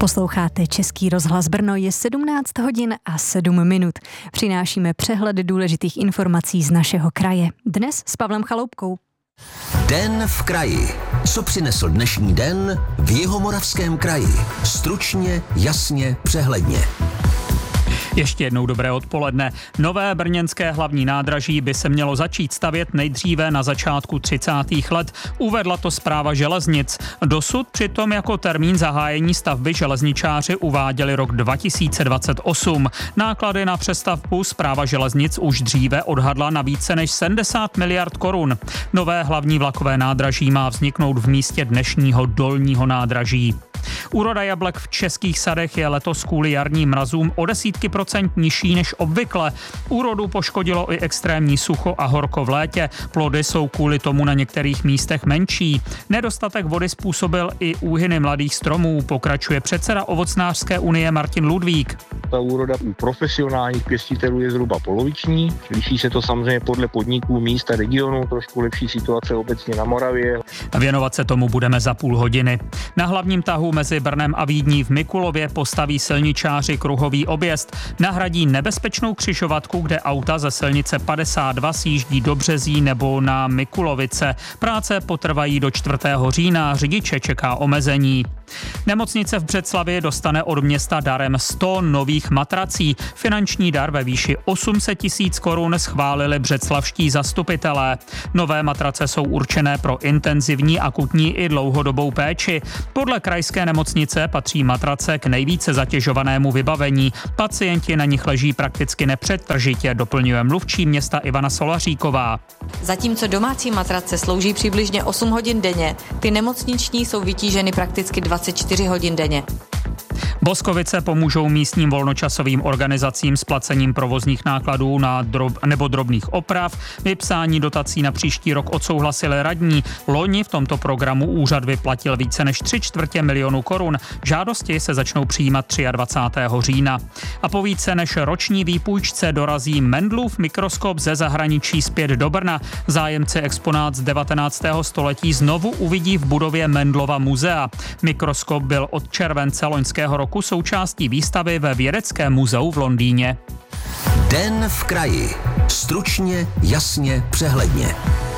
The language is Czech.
Posloucháte Český rozhlas Brno, je 17 hodin a 7 minut. Přinášíme přehled důležitých informací z našeho kraje. Dnes s Pavlem Chaloupkou. Den v kraji. Co přinesl dnešní den v Jihomoravském kraji? Stručně, jasně, přehledně. Ještě jednou dobré odpoledne. Nové brněnské hlavní nádraží by se mělo začít stavět nejdříve na začátku 30. let. Uvedla to Správa železnic. Dosud přitom jako termín zahájení stavby železničáři uváděli rok 2028. Náklady na přestavbu Správa železnic už dříve odhadla na více než 70 miliard korun. Nové hlavní vlakové nádraží má vzniknout v místě dnešního dolního nádraží. Úroda jablek v českých sadech je letos kvůli jarním mrazům o desítky procent nižší než obvykle. Úrodu poškodilo i extrémní sucho a horko v létě. Plody jsou kvůli tomu na některých místech menší. Nedostatek vody způsobil i úhyny mladých stromů, pokračuje předseda Ovocnářské unie Martin Ludvík. Ta úroda u profesionálních pěstitelů je zhruba poloviční. Liší se to samozřejmě podle podniků, míst a regionů, trošku lepší situace obecně na Moravě. Věnovat se tomu budeme za půl hodiny. Na hlavním tahu mezi Brnem a Vídní v Mikulově postaví silničáři kruhový objezd. Nahradí nebezpečnou křižovatku, kde auta ze silnice 52 sjíždí do Březí nebo na Mikulovice. Práce potrvají do 4. října, řidiče čeká omezení. Nemocnice v Břeclavi dostane od města darem 100 nových matrací. Finanční dar ve výši 800 000 korun schválili břeclavští zastupitelé. Nové matrace jsou určené pro intenzivní, akutní i dlouhodobou péči. Podle krajské nemocnice patří matrace k nejvíce zatěžovanému vybavení. Pacienti na nich leží prakticky nepřetržitě, doplňuje mluvčí města Ivana Solaříková. Zatímco domácí matrace slouží přibližně 8 hodin denně, ty nemocniční jsou vytíženy prakticky 24 hodin denně. Boskovice pomůžou místním volnočasovým organizacím s placením provozních nákladů nebo drobných oprav. Vypsání dotací na příští rok odsouhlasili radní. Loni v tomto programu úřad vyplatil více než 3/4 milionu korun. Žádosti se začnou přijímat 23. října. A po více než roční výpůjčce dorazí Mendlův mikroskop ze zahraničí zpět do Brna. Zájemci exponát z 19. století znovu uvidí v budově Mendlova muzea. Mikroskop byl od července loňského roku součástí výstavy ve Vědeckém muzeu v Londýně. Den v kraji. Stručně, jasně, přehledně.